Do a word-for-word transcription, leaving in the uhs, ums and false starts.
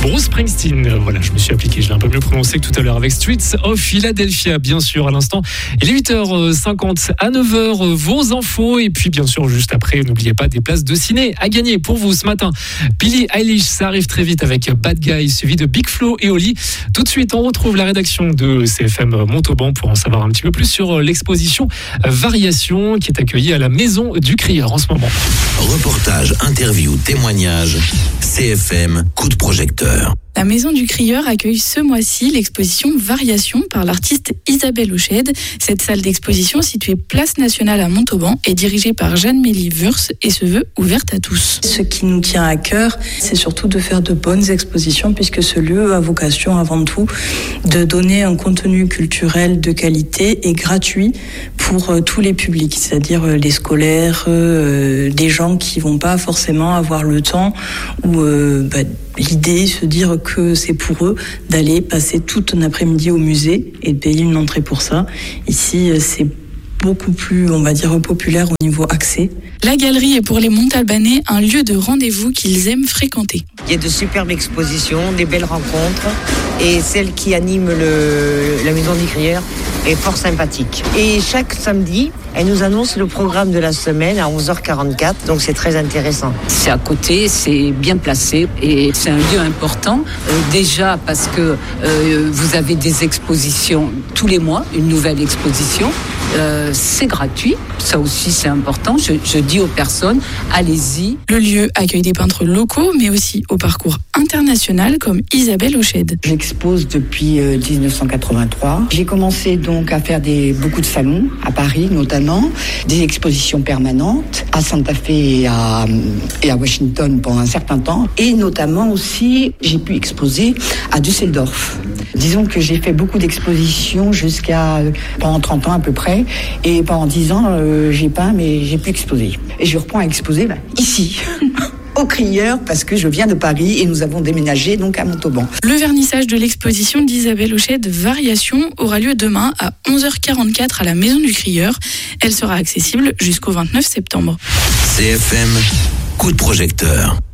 Bruce Springsteen. Voilà, je me suis appliqué, je l'ai un peu mieux prononcé que tout à l'heure avec Streets of Philadelphia, bien sûr, à l'instant. Il est huit heures cinquante à neuf heures, vos infos. Et puis, bien sûr, juste après, n'oubliez pas des places de ciné à gagner pour vous ce matin. Billie Eilish, ça arrive très vite avec Bad Guy, suivi de Big Flo et Oli. Tout de suite, on retrouve la rédaction de C F M Montauban pour en savoir un petit peu plus sur l'exposition Variation qui est accueillie à la Maison du Crieur en ce moment. Reportage, interview, témoignage, C F M, coup de projecteur. La Maison du Crieur accueille ce mois-ci l'exposition Variation par l'artiste Isabelle Auchède. Cette salle d'exposition située Place Nationale à Montauban est dirigée par Jeanne-Mélie Wurst et se veut ouverte à tous. Ce qui nous tient à cœur, c'est surtout de faire de bonnes expositions puisque ce lieu a vocation avant tout de donner un contenu culturel de qualité et gratuit pour euh, tous les publics, c'est-à-dire euh, les scolaires, euh, des gens qui vont pas forcément avoir le temps ou euh, bah, l'idée, se dire que c'est pour eux d'aller passer tout un après-midi au musée et de payer une entrée pour ça. Ici, c'est beaucoup plus, on va dire, populaire au niveau accès. La galerie est pour les Montalbanais un lieu de rendez-vous qu'ils aiment fréquenter. Il y a de superbes expositions, des belles rencontres et celle qui anime le, la Maison du Crieur est fort sympathique. Et chaque samedi, elle nous annonce le programme de la semaine à onze heures quarante-quatre, donc c'est très intéressant. C'est à côté, c'est bien placé et c'est un lieu important. Euh, déjà parce que euh, vous avez des expositions tous les mois, une nouvelle exposition. Euh, c'est gratuit, ça aussi c'est important. Je, je dis aux personnes, allez-y. Le lieu accueille des peintres locaux, mais aussi au parcours international comme Isabelle Auchède. J'expose depuis euh, dix-neuf cent quatre-vingt-trois. J'ai commencé donc à faire des, beaucoup de salons, à Paris notamment, des expositions permanentes, à Santa Fe et à, et à Washington pendant un certain temps. Et notamment aussi, j'ai pu exposer à Düsseldorf. Disons que j'ai fait beaucoup d'expositions jusqu'à pendant trente ans à peu près. Et pendant dix ans, euh, j'ai peint, mais j'ai pu exposer. Et je reprends à exposer bah, ici, au Crieur, parce que je viens de Paris et nous avons déménagé donc à Montauban. Le vernissage de l'exposition d'Isabelle Auchède Variation aura lieu demain à onze heures quarante-quatre à la Maison du Crieur. Elle sera accessible jusqu'au vingt-neuf septembre. C F M, coup de projecteur.